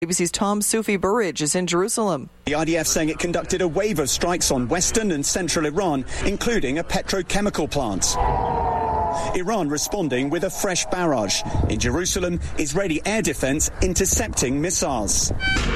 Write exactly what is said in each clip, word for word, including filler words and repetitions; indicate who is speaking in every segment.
Speaker 1: A B C's Tom Sufi Burridge is in Jerusalem.
Speaker 2: The I D F saying it conducted a wave of strikes on western and central Iran, including a petrochemical plant. Iran responding with a fresh barrage. In Jerusalem, Israeli air defense intercepting missiles.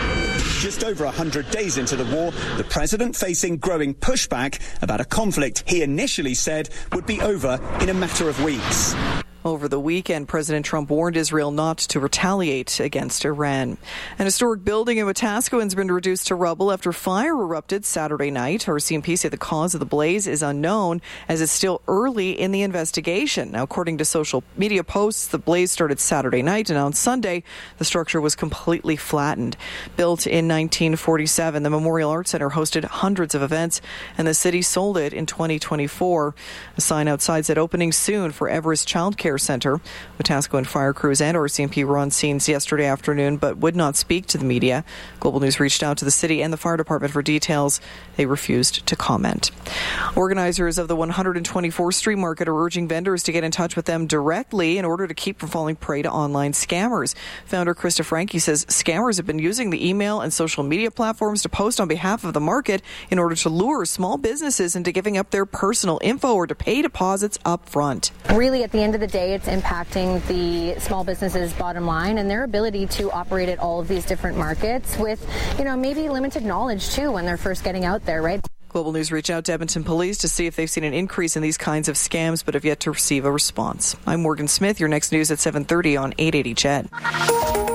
Speaker 2: Just over one hundred days into the war, the president facing growing pushback about a conflict he initially said would be over in a matter of weeks.
Speaker 1: Over the weekend, President Trump warned Israel not to retaliate against Iran. An historic building in Wetaskiwin has been reduced to rubble after fire erupted Saturday night. R C M P say the cause of the blaze is unknown, as it's still early in the investigation. Now, according to social media posts, the blaze started Saturday night, and on Sunday, the structure was completely flattened. Built in nineteen forty-seven, the Memorial Arts Center hosted hundreds of events, and the city sold it in twenty twenty-four. A sign outside said opening soon for Everest Child Care Center. Wetaskiwin fire crews and R C M P were on scenes yesterday afternoon but would not speak to the media. Global News reached out to the city and the fire department for details. They refused to comment. Organizers of the one hundred twenty-fourth Street Market are urging vendors to get in touch with them directly in order to keep from falling prey to online scammers. Founder Krista Franke says scammers have been using the email and social media platforms to post on behalf of the market in order to lure small businesses into giving up their personal info or to pay deposits up front.
Speaker 3: Really, at the end of the day, it's impacting the small businesses' bottom line and their ability to operate at all of these different markets with, you know, maybe limited knowledge too when they're first getting out there, right?
Speaker 1: Global News reached out to Edmonton Police to see if they've seen an increase in these kinds of scams, but have yet to receive a response. I'm Morgan Smith. Your next news at seven thirty on eight eighty C H E D.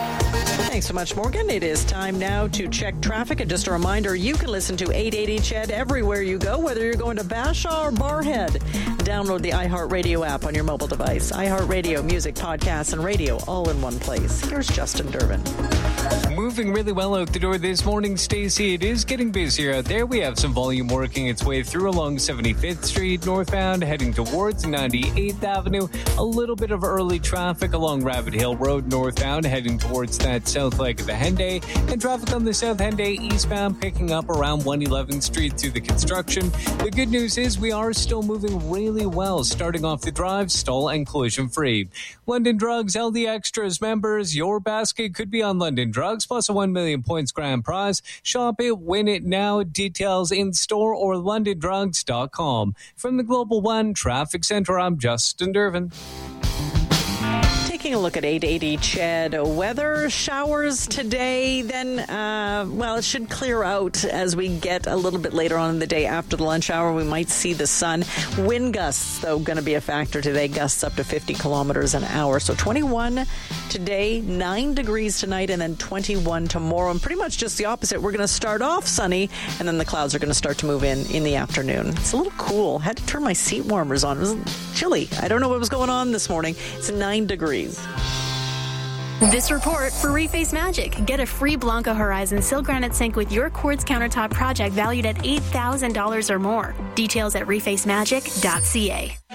Speaker 4: Thanks so much, Morgan. It is time now to check traffic. And just a reminder, you can listen to eight eighty C H E D everywhere you go, whether you're going to Bashaw or Barhead. Download the iHeartRadio app on your mobile device. iHeartRadio, music, podcasts, and radio all in one place. Here's Justin Durbin.
Speaker 5: Moving really well out the door this morning, Stacey. It is getting busier out there. We have some volume working its way through along seventy-fifth Street northbound, heading towards ninety-eighth Avenue. A little bit of early traffic along Rabbit Hill Road northbound, heading towards that south leg of the Henday. And traffic on the South Henday eastbound picking up around one eleventh Street through the construction. The good news is we are still moving really well, starting off the drive, stall and collision free. London Drugs, L D Extras members, your basket could be on London Drugs, plus a one million points grand prize. Shop it, win it now. Details in store or london drugs dot com. From the Global One Traffic Center, I'm Justin Durbin.
Speaker 4: Taking a look at eight eighty C H E D weather, showers today, then, uh, well, it should clear out as we get a little bit later on in the day after the lunch hour. We might see the sun. Wind gusts, though, going to be a factor today. Gusts up to fifty kilometers an hour. So twenty-one today, nine degrees tonight, and then twenty-one tomorrow. And pretty much just the opposite. We're going to start off sunny, and then the clouds are going to start to move in in the afternoon. It's a little cool. Had to turn my seat warmers on. It was chilly. I don't know what was going on this morning. It's nine degrees.
Speaker 6: This report for Reface Magic. Get a free Blanco Horizon Sil Granite Sink with your quartz countertop project valued at eight thousand dollars or more. Details at reface magic dot c a.